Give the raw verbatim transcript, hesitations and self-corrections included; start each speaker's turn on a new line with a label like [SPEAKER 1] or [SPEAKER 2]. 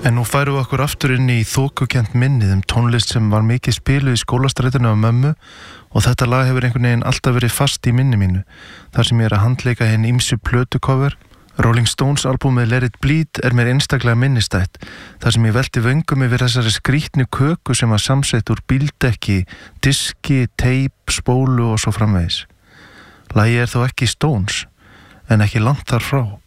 [SPEAKER 1] En nú færum við okkur aftur inn í þokukent minnið um tónlist sem var mikið spiluð í skólastrætinu af mömmu og þetta lag hefur einhvern veginn alltaf verið fast í minni mínu. Þar sem ég er að handleika hinn ýmsu plötucover. Rolling Stones albúmið Let It Bleed er mér einstaklega minnistætt. Þar sem ég velti vöngum yfir þessari skrýtnu köku sem var samsett úr bíldekki, diski, teip, spólu og svo framvegis. Lagið er þó ekki Stones, en ekki langt þar frá.